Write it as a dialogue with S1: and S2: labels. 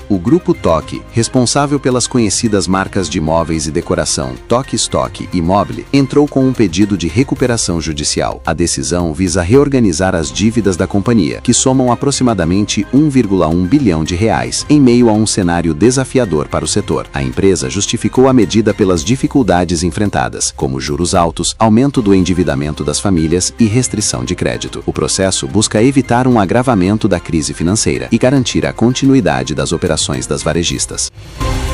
S1: O Grupo Toque, responsável pelas conhecidas marcas de móveis e decoração Toque Stock e Mobile, entrou com um pedido de recuperação judicial. A decisão visa reorganizar as dívidas da companhia, que somam aproximadamente 1,1 bilhão de reais, em meio a um cenário desafiador para o setor. A empresa justificou a medida pelas dificuldades enfrentadas, como juros altos, aumento do endividamento das famílias e restrição de crédito. O processo busca evitar um agravamento da crise financeira e garantir a continuidade das operações das varejistas.